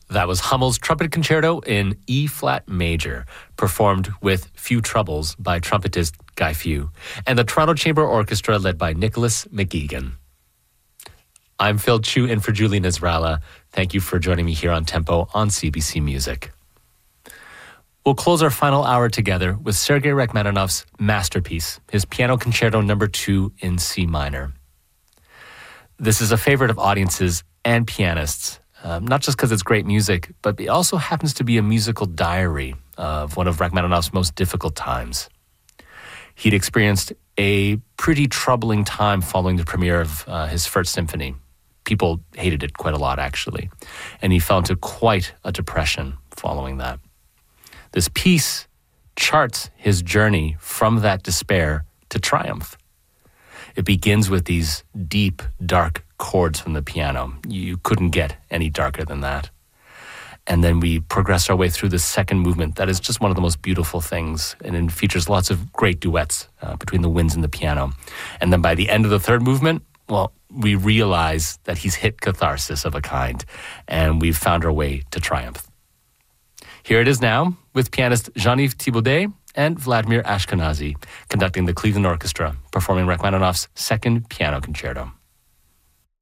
That was Hummel's Trumpet Concerto in E-flat major, performed with Few Troubles by trumpetist Guy Few, and the Toronto Chamber Orchestra led by Nicholas McGeegan. I'm Phil Chu in for Julie Nizrala. Thank you for joining me here on Tempo on CBC Music. We'll close our final hour together with Sergei Rachmaninoff's masterpiece, his Piano Concerto No. 2 in C minor. This is a favorite of audiences and pianists, not just because it's great music, but it also happens to be a musical diary of one of Rachmaninoff's most difficult times. He'd experienced a pretty troubling time following the premiere of his First Symphony. People hated it quite a lot, actually, and he fell into quite a depression following that. This piece charts his journey from that despair to triumph. It begins with these deep, dark chords from the piano. You couldn't get any darker than that. And then we progress our way through the second movement. That is just one of the most beautiful things, and it features lots of great duets between the winds and the piano. And then by the end of the third movement, well, we realize that he's hit catharsis of a kind, and we've found our way to triumph. Here it is now with pianist Jean-Yves Thibaudet and Vladimir Ashkenazy conducting the Cleveland Orchestra, performing Rachmaninoff's Second Piano Concerto.